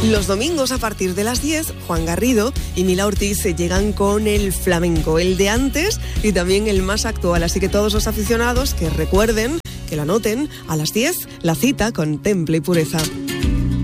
Los domingos a partir de las 10, Juan Garrido y Mila Ortiz se llegan con el flamenco, el de antes y también el más actual. Así que todos los aficionados que recuerden, que la anoten, a las 10, la cita con Temple y Pureza.